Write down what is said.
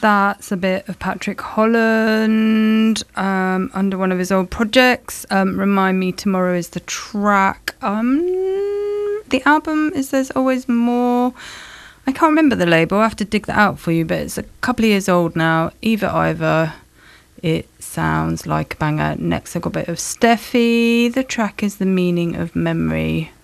That's a bit of Patrick Holland under one of his old projects. Remind Me Tomorrow is the track. The album is There's Always More. I can't remember the label. I have to dig that out for you, but it's a couple of years old now. Either. It sounds like a banger. Next, I've got a bit of Steffi. The track is The Meaning of Memory.